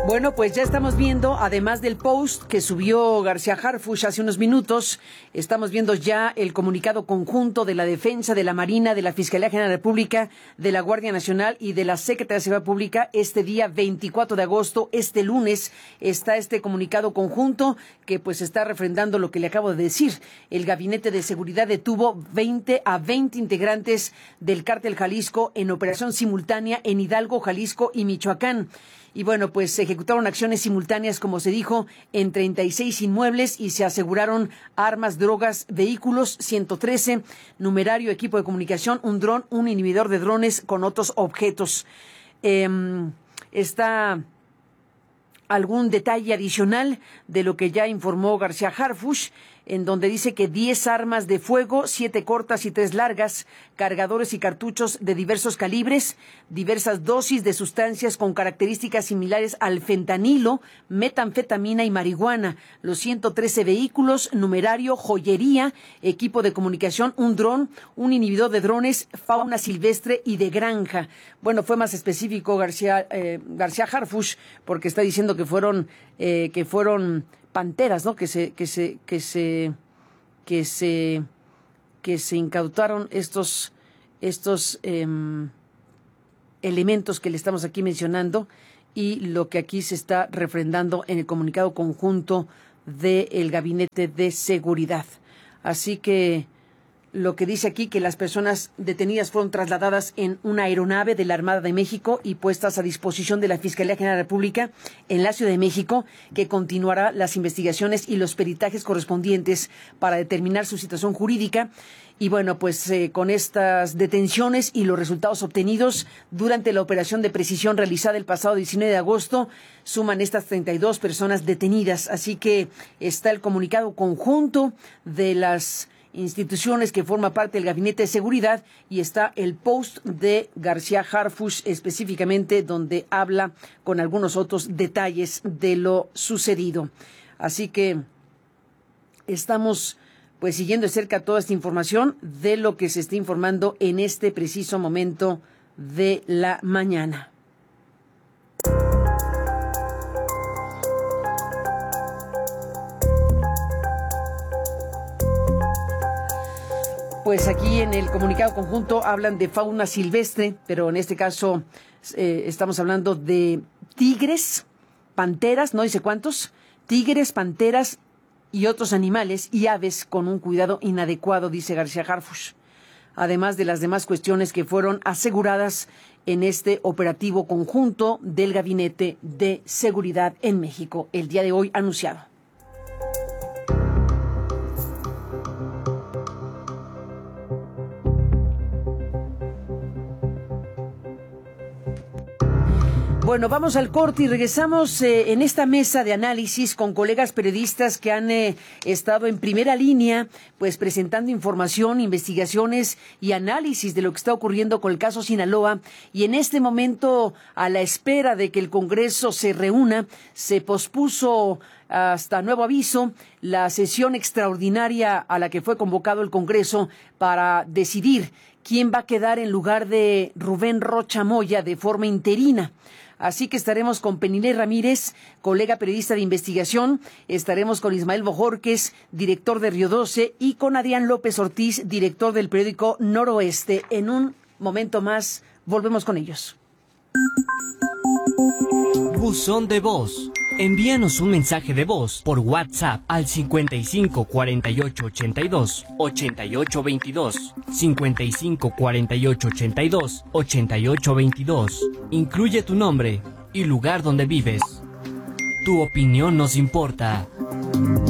Bueno, pues ya estamos viendo, además del post que subió García Harfuch hace unos minutos, estamos viendo ya el comunicado conjunto de la Defensa, de la Marina, de la Fiscalía General de la República, de la Guardia Nacional y de la Secretaría de Seguridad Pública. Este día 24 de agosto, este lunes, está este comunicado conjunto que pues está refrendando lo que le acabo de decir. El Gabinete de Seguridad detuvo 20 integrantes del Cártel Jalisco en operación simultánea en Hidalgo, Jalisco y Michoacán. Y bueno, pues se ejecutaron acciones simultáneas, como se dijo, en 36 inmuebles y se aseguraron armas, drogas, vehículos, 113, numerario, equipo de comunicación, un dron, un inhibidor de drones con otros objetos. Está algún detalle adicional de lo que ya informó García Harfuch, en donde dice que 10 armas de fuego, 7 cortas y 3 largas, cargadores y cartuchos de diversos calibres, diversas dosis de sustancias con características similares al fentanilo, metanfetamina y marihuana, los 113 vehículos, numerario, joyería, equipo de comunicación, un dron, un inhibidor de drones, fauna silvestre y de granja. Bueno, fue más específico García Harfuch, porque está diciendo que fueron panteras, ¿no? Que se incautaron estos elementos que le estamos aquí mencionando y lo que aquí se está refrendando en el comunicado conjunto del Gabinete de Seguridad. Así que lo que dice aquí, que las personas detenidas fueron trasladadas en una aeronave de la Armada de México y puestas a disposición de la Fiscalía General de la República en la Ciudad de México, que continuará las investigaciones y los peritajes correspondientes para determinar su situación jurídica. Y bueno, pues con estas detenciones y los resultados obtenidos durante la operación de precisión realizada el pasado 19 de agosto, suman estas 32 personas detenidas. Así que está el comunicado conjunto de las instituciones que forman parte del Gabinete de Seguridad y está el post de García Harfuch específicamente, donde habla con algunos otros detalles de lo sucedido. Así que estamos pues siguiendo de cerca toda esta información de lo que se está informando en este preciso momento de la mañana. Pues aquí en el comunicado conjunto hablan de fauna silvestre, pero en este caso estamos hablando de tigres, panteras, no dice cuántos, tigres, panteras y otros animales y aves con un cuidado inadecuado, dice García Harfuch, además de las demás cuestiones que fueron aseguradas en este operativo conjunto del Gabinete de Seguridad en México, el día de hoy anunciado. Bueno, vamos al corte y regresamos en esta mesa de análisis con colegas periodistas que han estado en primera línea, pues presentando información, investigaciones y análisis de lo que está ocurriendo con el caso Sinaloa. Y en este momento, a la espera de que el Congreso se reúna, se pospuso hasta nuevo aviso la sesión extraordinaria a la que fue convocado el Congreso para decidir quién va a quedar en lugar de Rubén Rocha Moya de forma interina. Así que estaremos con Penilei Ramírez, colega periodista de investigación, estaremos con Ismael Bojorquez, director de Río 12, y con Adrián López Ortiz, director del periódico Noroeste. En un momento más, volvemos con ellos. Buzón de voz. Envíanos un mensaje de voz por WhatsApp al 55 48 82 88 22, 55 48 82 88 22. Incluye tu nombre y lugar donde vives. Tu opinión nos importa.